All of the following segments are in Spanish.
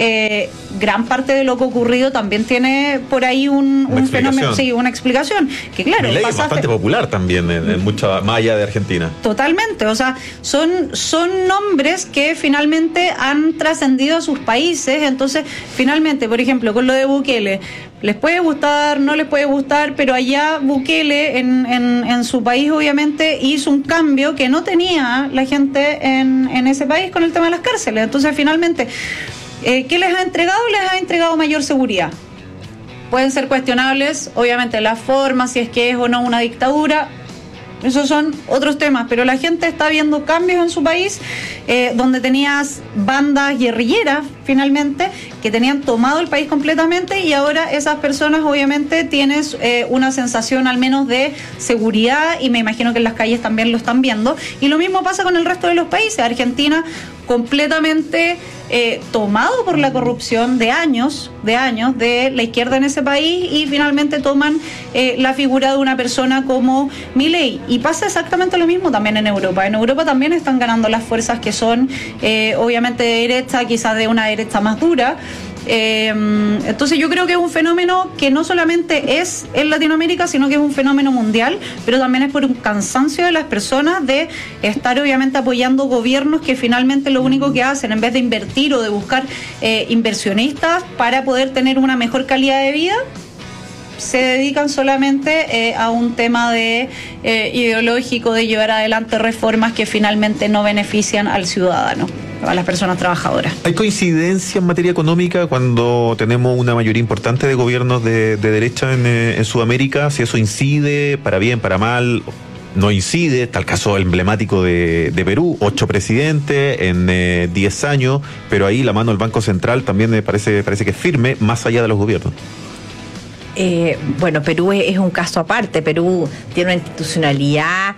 gran parte de lo que ha ocurrido también tiene por ahí un fenómeno, sí, una explicación. Que claro, Milei es bastante popular también en mucha malla de Argentina. Totalmente, o sea, son nombres que finalmente han trascendido a sus países. Entonces, finalmente, por ejemplo, con lo de Bukele, les puede gustar, no les puede gustar, pero allá Bukele en su país obviamente hizo un cambio que no tenía la gente en ese país con el tema de las cárceles. Entonces, finalmente, ¿qué les ha entregado? Les ha entregado mayor seguridad. Pueden ser cuestionables, obviamente, las formas, si es que es o no una dictadura. Esos son otros temas, pero la gente está viendo cambios en su país, donde tenías bandas guerrilleras, finalmente, que tenían tomado el país completamente, y ahora esas personas, obviamente, tienes una sensación al menos de seguridad, y me imagino que en las calles también lo están viendo. Y lo mismo pasa con el resto de los países. Argentina completamente tomado por la corrupción de años de la izquierda en ese país, y finalmente toman la figura de una persona como Milei. Y pasa exactamente lo mismo también en Europa. En Europa también están ganando las fuerzas que son obviamente de derecha, quizás de una derecha más dura. Entonces yo creo que es un fenómeno que no solamente es en Latinoamérica, sino que es un fenómeno mundial, pero también es por un cansancio de las personas de estar obviamente apoyando gobiernos que finalmente lo único que hacen, en vez de invertir o de buscar inversionistas para poder tener una mejor calidad de vida, se dedican solamente a un tema de ideológico, de llevar adelante reformas que finalmente no benefician al ciudadano, a las personas trabajadoras. ¿Hay coincidencia en materia económica cuando tenemos una mayoría importante de gobiernos de derecha en Sudamérica? Si eso incide, para bien, para mal, no incide. Está el caso emblemático de Perú, 8 presidentes en 10 años, pero ahí la mano del Banco Central también me parece que es firme, más allá de los gobiernos. Bueno, Perú es un caso aparte. Perú tiene una institucionalidad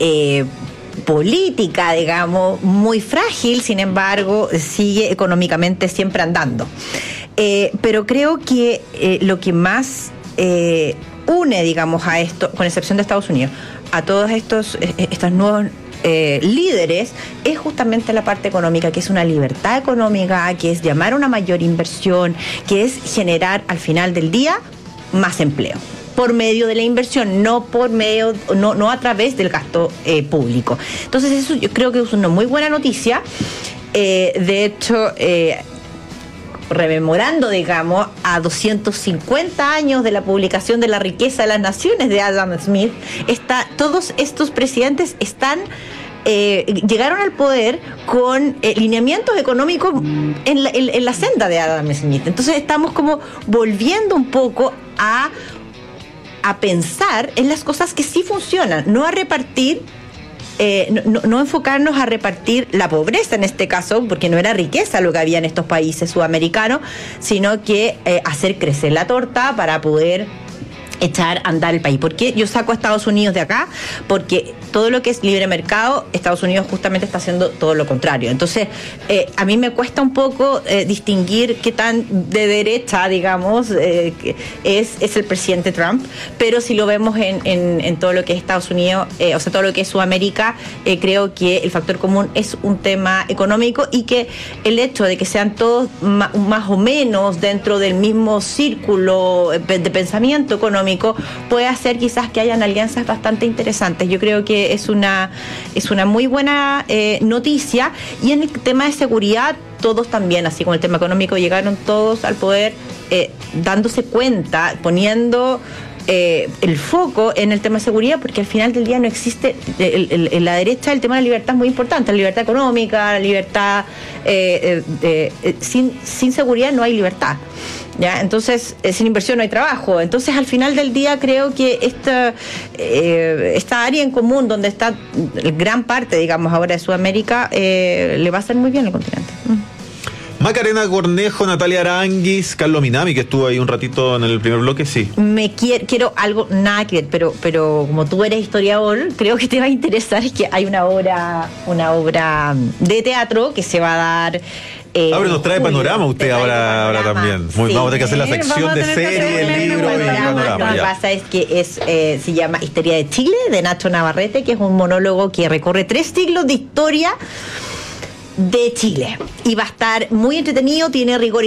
política, digamos, muy frágil, sin embargo, sigue económicamente siempre andando. Pero creo que lo que más une, digamos, a esto, con excepción de Estados Unidos, a todos estos nuevos líderes, es justamente la parte económica, que es una libertad económica, que es llamar a una mayor inversión, que es generar al final del día más empleo por medio de la inversión, no a través del gasto público. Entonces eso yo creo que es una muy buena noticia. De hecho, rememorando, digamos, a 250 años de la publicación de La riqueza de las naciones de Adam Smith, todos estos presidentes llegaron al poder con lineamientos económicos en la senda de Adam Smith. Entonces estamos como volviendo un poco a pensar en las cosas que sí funcionan, no a repartir, no enfocarnos a repartir la pobreza en este caso, porque no era riqueza lo que había en estos países sudamericanos, sino que hacer crecer la torta para poder echar a andar el país. ¿Por qué yo saco a Estados Unidos de acá? Porque todo lo que es libre mercado, Estados Unidos justamente está haciendo todo lo contrario. Entonces, a mí me cuesta un poco distinguir qué tan de derecha, digamos, es el presidente Trump, pero si lo vemos en todo lo que es Estados Unidos, o sea, todo lo que es Sudamérica, creo que el factor común es un tema económico, y que el hecho de que sean todos más o menos dentro del mismo círculo de pensamiento económico puede hacer quizás que hayan alianzas bastante interesantes. Yo creo que es una muy buena noticia. Y en el tema de seguridad, todos también, así como el tema económico, llegaron todos al poder dándose cuenta, poniendo el foco en el tema de seguridad, porque al final del día no existe, en la derecha el tema de la libertad es muy importante, la libertad económica, la libertad, sin seguridad no hay libertad. ¿Ya? Entonces, sin inversión no hay trabajo. Entonces, al final del día, creo que esta área en común, donde está gran parte, digamos, ahora de Sudamérica, le va a hacer muy bien al continente. Macarena Cornejo, Natalia Aranguis, Carlos Minami, que estuvo ahí un ratito en el primer bloque, sí. Quiero algo, nada que ver, pero como tú eres historiador, creo que te va a interesar, es que hay una obra de teatro que se va a dar. Pero nos trae panorama usted ahora también. Sí. Vamos a tener que hacer la sección de serie, el libro y panorama. Lo que pasa es que se llama Historia de Chile, de Nacho Navarrete, que es un monólogo que recorre 3 siglos de historia de Chile. Y va a estar muy entretenido, tiene rigor